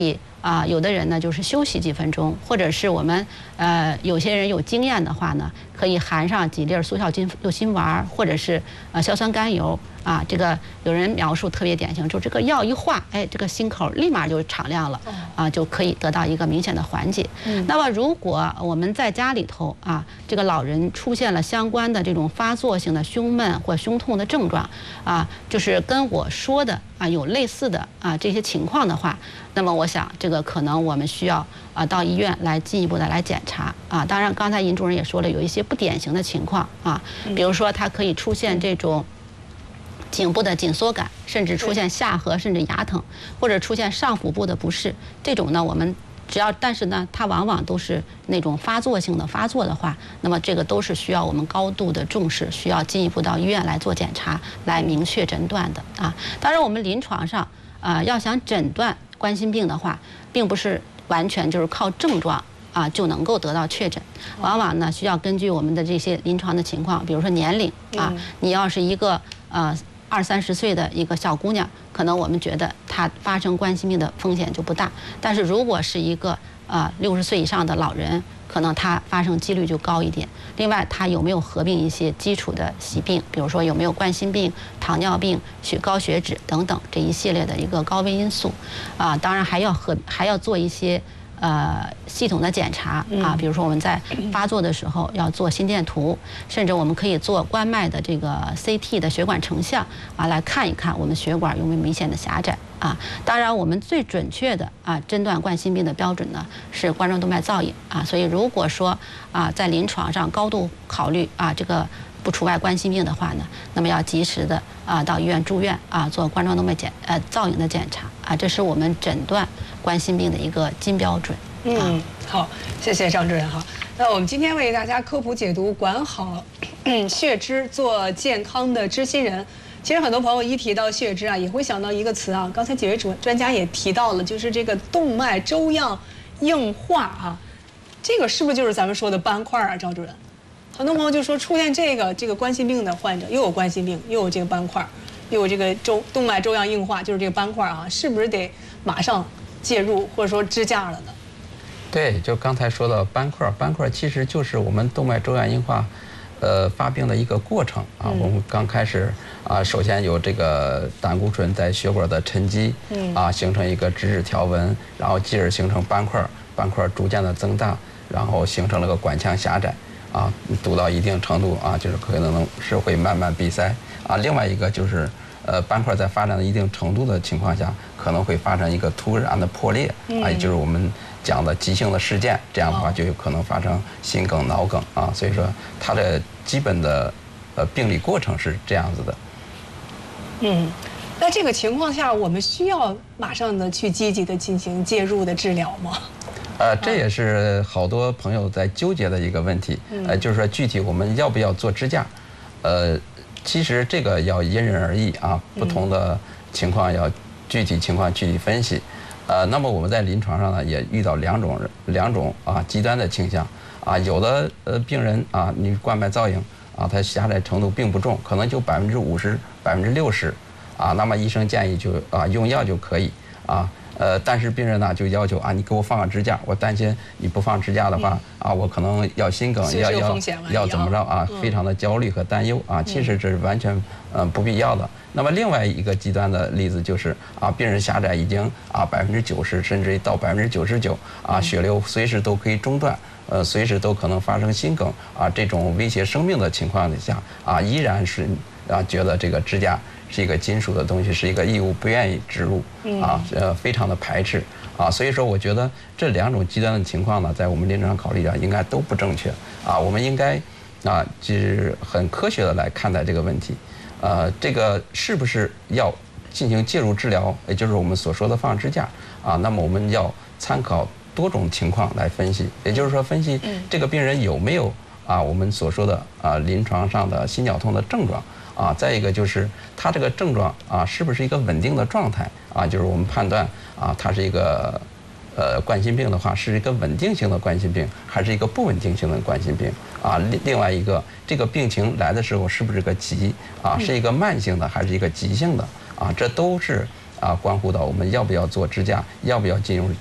有的人呢就是休息几分钟，或者是我们有些人有经验的话呢，可以含上几粒速效六辛丸，或者是硝酸甘油这个有人描述特别典型，就这个药一化，哎，这个心口立马就敞亮了就可以得到一个明显的缓解。那么如果我们在家里头这个老人出现了相关的这种发作性的胸闷或胸痛的症状就是跟我说的有类似的这些情况的话，那么我想这个可能我们需要到医院来进一步的来检查当然，刚才尹主任也说了，有一些不典型的情况比如说它可以出现这种颈部的紧缩感，甚至出现下颌甚至牙疼，或者出现上腹部的不适，这种呢我们但是呢它往往都是那种发作性的发作的话，那么这个都是需要我们高度的重视，需要进一步到医院来做检查，来明确诊断的当然我们临床上要想诊断冠心病的话，并不是完全就是靠症状就能够得到确诊，往往呢需要根据我们的这些临床的情况，比如说年龄你要是一个20-30岁的一个小姑娘，可能我们觉得她发生冠心病的风险就不大，但是如果是一个60岁以上的老人，可能它发生几率就高一点。另外，它有没有合并一些基础的疾病，比如说有没有冠心病、糖尿病、高血脂等等这一系列的一个高危因素当然还要做一些系统的检查比如说我们在发作的时候要做心电图，甚至我们可以做冠脉的这个 CT 的血管成像来看一看我们血管有没有明显的狭窄当然，我们最准确的诊断冠心病的标准呢是冠状动脉造影所以如果说在临床上高度考虑这个不除外冠心病的话呢，那么要及时的到医院住院做冠状动脉造影的检查这是我们诊断冠心病的一个金标准。 好，谢谢张主任哈。那我们今天为大家科普解读，管好血脂，做健康的知心人。其实很多朋友一提到血脂也会想到一个词刚才几位专家也提到了，就是这个动脉粥样硬化这个是不是就是咱们说的斑块赵主任？很多朋友就说出现这个冠心病的患者，又有冠心病，又有这个斑块，又有这个动脉粥样硬化，就是这个斑块是不是得马上介入或者说支架了呢？ 对，就刚才说的斑块其实就是我们动脉粥样硬化发病的一个过程我们刚开始首先有这个胆固醇在血管的沉积形成一个脂质条纹，然后继而形成斑块逐渐的增大，然后形成了个管腔狭窄堵到一定程度就是可能是会慢慢闭塞另外一个就是斑块在发展到一定程度的情况下，可能会发生一个突然的破裂也就是我们讲的急性的事件，这样的话就有可能发生心梗、脑梗所以说它的基本的病理过程是这样子的。 那这个情况下，我们需要马上的去积极的进行介入的治疗吗？ 这也是好多朋友在纠结的一个问题。就是说具体我们要不要做支架？其实这个要因人而异不同的情况要具体情况具体分析。那么我们在临床上呢也遇到两种极端的倾向有的病人你冠脉造影它狭窄程度并不重，可能就50%、60%那么医生建议就用药就可以但是病人呢就要求你给我放个支架，我担心你不放支架的话我可能要心梗要怎么着非常的焦虑和担忧其实这是完全不必要的。那么另外一个极端的例子就是病人狭窄已经90%甚至到99%血流随时都可以中断随时都可能发生心梗这种威胁生命的情况下依然是觉得这个支架是一个金属的东西，是一个异物，不愿意植入非常的排斥所以说我觉得这两种极端的情况呢，在我们临床考虑应该都不正确我们应该就是很科学的来看待这个问题这个是不是要进行介入治疗，也就是我们所说的放支架那么我们要参考多种情况来分析，也就是说分析这个病人有没有我们所说的临床上的心绞痛的症状再一个就是他这个症状是不是一个稳定的状态就是我们判断它是一个冠心病的话是一个稳定性的冠心病还是一个不稳定性的冠心病另外一个这个病情来的时候是不是个急是一个慢性的还是一个急性的这都是关乎到我们要不要做支架，要不要进入